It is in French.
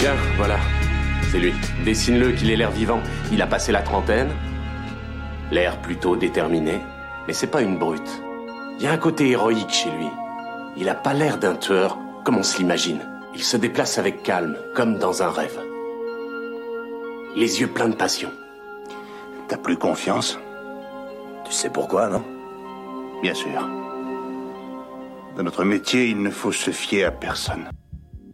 Tiens, voilà. C'est lui. Dessine-le qu'il ait l'air vivant. Il a passé la trentaine. L'air plutôt déterminé. Mais c'est pas une brute. Il y a un côté héroïque chez lui. Il a pas l'air d'un tueur, comme on se l'imagine. Il se déplace avec calme, comme dans un rêve. Les yeux pleins de passion. T'as plus confiance? Tu sais pourquoi, non? Bien sûr. Dans notre métier, il ne faut se fier à personne.